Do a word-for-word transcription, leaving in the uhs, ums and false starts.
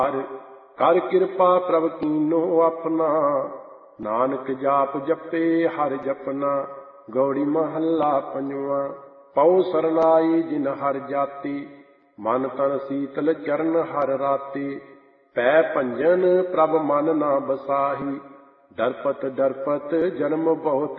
ਹਰਿ ਕਰ ਕਿਰਪਾ ਪ੍ਰਭ ਕੀਨੋ ਆਪਣਾ, ਨਾਨਕ ਜਾਪ ਜਪੇ ਹਰਿ ਜਪਨਾ। ਗੌੜੀ ਮਹੱਲਾ ਪੰਜਵਾਂ। ਪਉ ਸਰਨਾਈ ਜਿਨ ਹਰਿ ਜਾਤੀ, ਮਨ ਤਨ ਸੀਤਲ ਚਰਨ ਹਰਿ ਰਾਤੀ। ਪੈ ਭੰਜਨ ਪ੍ਰਭ ਮਨ ਨਾ ਬਸਾਹੀ, ਡਰਪਤ ਡਰਪਤ ਜਨਮ ਬਹੁਤ